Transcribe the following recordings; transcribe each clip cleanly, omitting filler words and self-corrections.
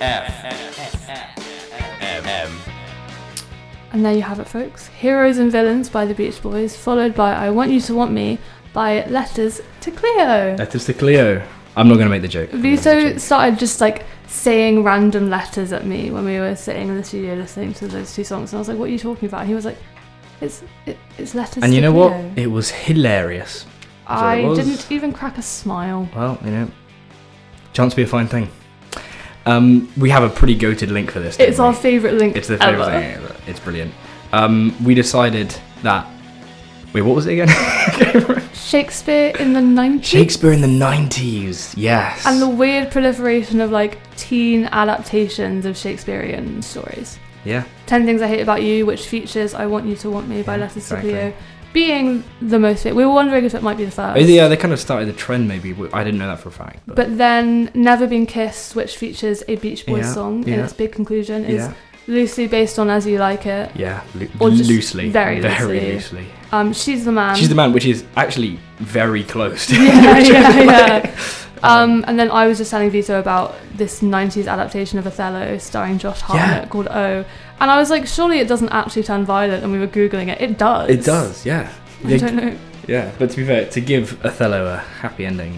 And there you have it, folks. Heroes and Villains by the Beach Boys, followed by I Want You to Want Me by Letters to Cleo. Letters to Cleo. I'm not going to make the joke. Vito started just like saying random letters at me when we were sitting in the studio listening to those two songs, and I was like, what are you talking about? And he was like, it's Letters to Cleo. And you know what? It was hilarious. I didn't even crack a smile. Well, you know, chance to be a fine thing. We have a pretty goated link for this. It's our favourite link. It's the favourite thing ever. It's brilliant. We decided that. Wait, what was it again? Shakespeare in the 90s. Shakespeare in the 90s, yes. And the weird proliferation of like teen adaptations of Shakespearean stories. Yeah. 10 Things I Hate About You, which features I Want You to Want Me by Letters to Cleo, being the most. We were wondering if it might be the first. Yeah, they kind of started the trend maybe. I didn't know that for a fact. But then Never Been Kissed, which features a Beach Boys song in its big conclusion, is loosely based on As You Like It. Yeah, loosely. Very loosely. She's the Man. She's the Man, which is actually very close to yeah. And then I was just telling Vito about this 90s adaptation of Othello starring Josh Hartnett called O. And I was like, surely it doesn't actually turn violent, and we were Googling it. It does. It does, yeah. I don't know. Yeah, but to be fair, to give Othello a happy ending...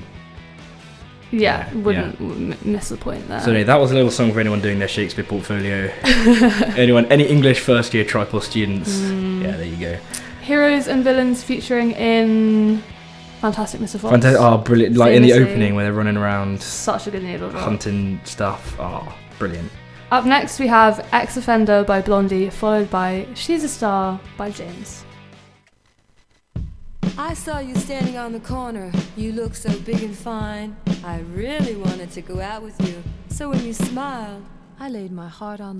wouldn't miss the point there. So anyway, that was a little song for anyone doing their Shakespeare portfolio. Any English first year Tripos students. Yeah, there you go. Heroes and Villains featuring in Fantastic Mr. Fox. Brilliant. Like in the opening where they're running around. Such a good needle drop. Hunting stuff. Brilliant. Up next we have Ex Offender by Blondie, followed by She's a Star by James. I saw you standing on the corner. You look so big and fine. I really wanted to go out with you. So when you smiled, I laid my heart on